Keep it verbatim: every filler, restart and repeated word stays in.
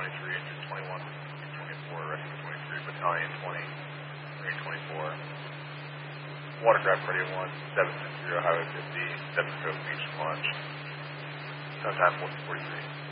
twenty-three, Engine twenty-one, twenty-four, Rescue twenty-three, Battalion twenty, Marine twenty-four, Watercraft Radio one, seven six zero, Highway fifty, Seven Coast Beach Launch, sometime fourteen forty-three.